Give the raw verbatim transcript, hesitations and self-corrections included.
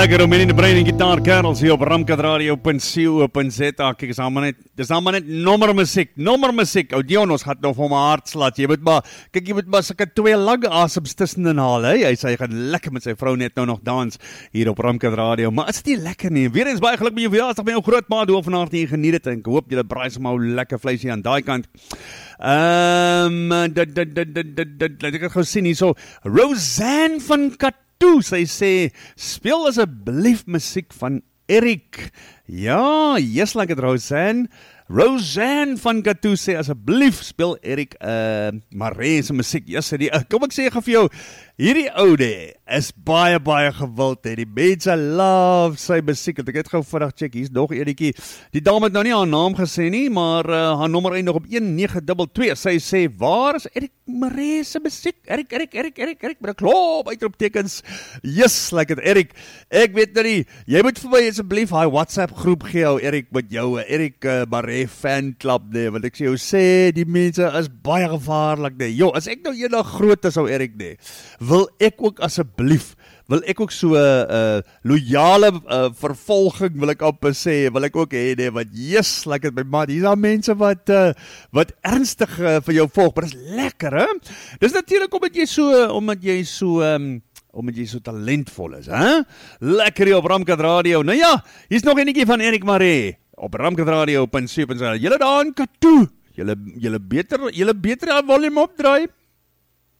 Lekker om in die brein en gitaar kerels hier op Ramkat Radio punt co punt za. Kijk, is allemaal net, dis allemaal net nommermuziek, nommermuziek. Oudjon, ons gaat nou vir my hart slaat. Jy moet maar, kyk, jy moet maar sikke twee lange asems tussenin haal, hè. Hy sê, hy gaan lekker met sy vrou net nou nog dans hier op Ramkat Radio. Maar is dit nie lekker nie? Weer eens baie geluk met jou verjaarsdag met jou groot maat, hoe vanavond jy geniet het en ek hoop jy braai sommer lekker vleisie aan daai kant. Ehm, um, dit dit dit dit dit dit ek het gou sien hierso. Roseanne van Katoo, sy sê, speel asseblief musiek van Eric. Ja, yes, like it, Roseanne. Roseanne van Katoo sê, asseblief speel Eric uh, Maree se musiek. Yes, die, uh, kom ek sê vir jou, hierdie oude is baie, baie gewild. He. Die mense love sy musiek. Ek het gou vandag check, hier is nog enetjie. Die dame het nou nie haar naam gesê nie, maar uh, haar nommer eindig op een nege twee twee. Sy sê, waar is Eric Maree se musiek? Eric, Eric, Eric, Eric, Eric, met 'n klop uitroeptekens. Yes, like it, Eric. Ek weet nou nie, jy moet vir my asseblief hy WhatsApp groep gee, ou Eric, met jou Eric uh, Maree fanclub, nee, want ek sê jou sê, die mense is baie gevaarlik, nee. Jo, as ek nou eendag groot is, ou Eric, nee, wil ek ook asseblief, wil ek ook so 'n uh, loyale uh, vervolging, wil ek op sê, wil ek ook hê, nee, want yes, like it, my man, hier is daar mense wat, uh, wat ernstig uh, vir jou volg, maar dit is lekker, hè? Dis natuurlijk omdat jy so, omdat jy so, um, omdat jy so talentvol is, hè? Lekker hier op Ramkat Radio. Nou ja, hier is nog enetjie van Eric Maree op Ramkat Radio punt co punt za. Julle daar in Katoo, julle julle beter, julle beter aan volume opdraai.